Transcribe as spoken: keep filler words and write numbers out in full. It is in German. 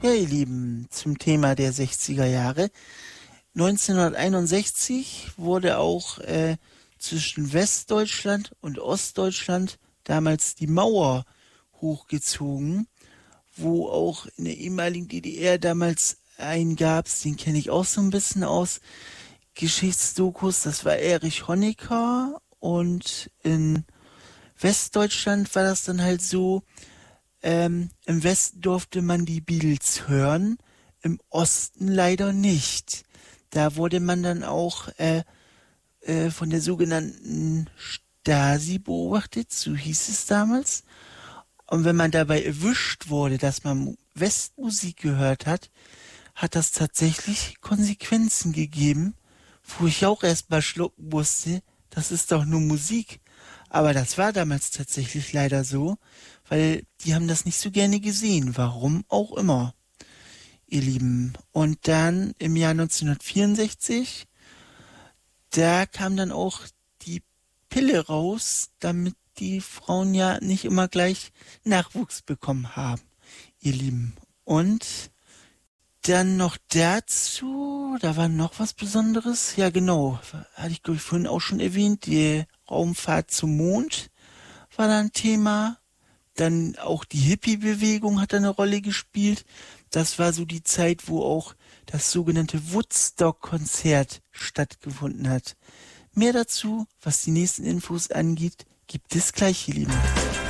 Ja, ihr Lieben, zum Thema der sechziger Jahre. neunzehnhunderteinundsechzig wurde auch äh, zwischen Westdeutschland und Ostdeutschland damals die Mauer hochgezogen, wo auch in der ehemaligen D D R damals einen gab's, den kenne ich auch so ein bisschen aus Geschichtsdokus, das war Erich Honecker, und in Westdeutschland war das dann halt so, ähm, im Westen durfte man die Beatles hören, im Osten leider nicht. Da wurde man dann auch äh, äh, von der sogenannten Stasi beobachtet, so hieß es damals. Und wenn man dabei erwischt wurde, dass man Westmusik gehört hat, hat das tatsächlich Konsequenzen gegeben, wo ich auch erst mal schlucken musste, das ist doch nur Musik. Aber das war damals tatsächlich leider so, weil die haben das nicht so gerne gesehen, warum auch immer, ihr Lieben. Und dann im Jahr neunzehnhundertvierundsechzig, da kam dann auch die Pille raus, damit die Frauen ja nicht immer gleich Nachwuchs bekommen haben, ihr Lieben. Und dann noch dazu, da war noch was Besonderes. Ja, genau, hatte ich glaube ich vorhin auch schon erwähnt, die Raumfahrt zum Mond war da ein Thema. Dann auch die Hippie-Bewegung hat da eine Rolle gespielt. Das war so die Zeit, wo auch das sogenannte Woodstock-Konzert stattgefunden hat. Mehr dazu, was die nächsten Infos angeht, gibt es gleich, ihr Lieben.